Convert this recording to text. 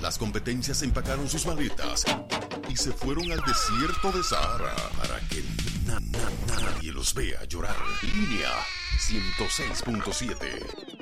Las competencias empacaron sus maletas y se fueron al desierto de Sahara para que nadie los vea llorar. Línea 106.7.